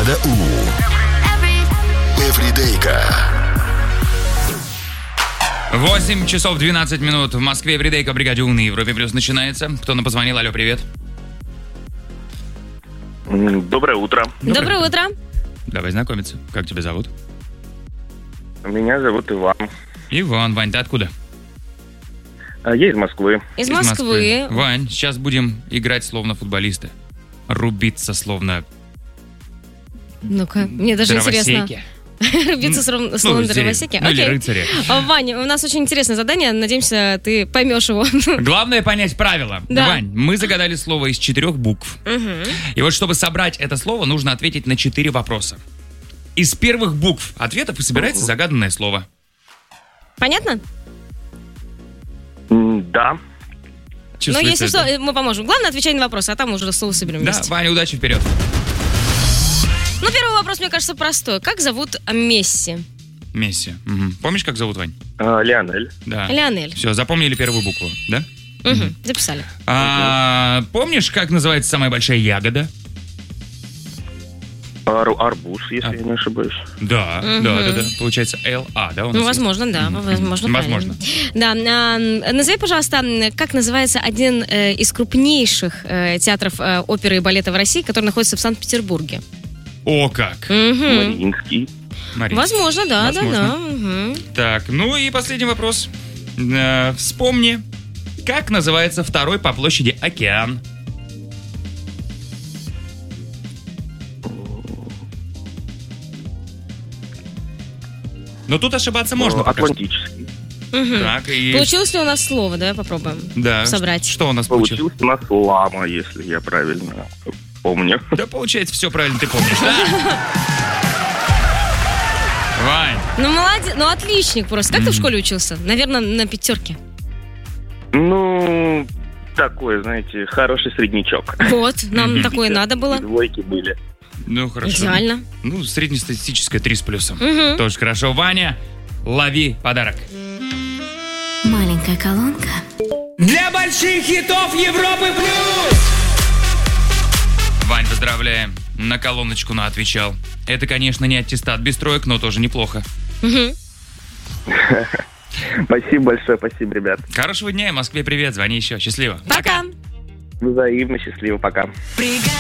Влада У. Эвридейка. 8 часов 12 минут в Москве. Эвридейка, бригаде У на Европе Плюс начинается. Кто нам позвонил? Алло, привет. Доброе утро. Доброе утро. Давай знакомиться. Как тебя зовут? Меня зовут Иван. Иван. Вань, ты откуда? Я из Москвы. Из Москвы. Вань, сейчас будем играть словно футболисты. Рубиться словно Ну-ка, мне даже интересно. дровосеки. Рубиться словно дровосеки? Ну или Окей. рыцари. Ваня, у нас очень интересное задание. Надеемся, ты поймешь его. Главное понять правила. Да. Вань, мы загадали слово из 4 букв. И вот чтобы собрать это слово, нужно ответить на 4 вопроса. Из первых букв ответов и собирается загаданное слово. Понятно? Да. Ну, Чувствуется если это? что, мы поможем. Главное, отвечай на вопросы, а там уже слово соберем Да, вместе. Ваня, удачи, вперед. Ну, первый вопрос, мне кажется, простой. Как зовут Месси? Месси. Мгм. Помнишь, как зовут, Вань? Леонель. Да. Леонель. Все, запомнили первую букву, да? Мгм, записали. Помнишь, как называется самая большая ягода? Арбуз, если я не ошибаюсь. Да. Получается ЛА, да? У нас Ну, есть? возможно, да. Возможно. Возможно. правильно. Да. Назови, пожалуйста, как называется один из крупнейших театров оперы и балета в России, который находится в Санкт-Петербурге? О, как. Мгм. Мариинский. Мария. Возможно, да. Возможно. Мгм. Так, ну и последний вопрос. Вспомни, как называется второй по площади океан? Но тут ошибаться можно пока что. Атлантический. Мгм. Так, и... Получилось ли у нас слово? Давай попробуем Да. собрать. Что у нас получилось? Получился у нас лама, если я правильно помню. Да, получается, все правильно ты помнишь, да? Вань, Ну, молодец, ну, отличник просто. Как ты в школе учился? Наверное, на 5. Ну, такой, знаете, хороший среднячок. Вот, нам такое надо было. Двойки были. ну хорошо. Идеально. Ну, среднестатистическое 3 с плюсом. Мгм. Тоже хорошо. Ваня, лови подарок. Маленькая колонка. Для больших хитов Европы Плюс! Вань, поздравляем. На колоночку отвечал. Это, конечно, не аттестат без троек, но тоже неплохо. Мгм. Спасибо большое, спасибо, ребят. Хорошего дня, Москве привет. Звони еще. Счастливо. Пока. Взаимно, счастливо, пока.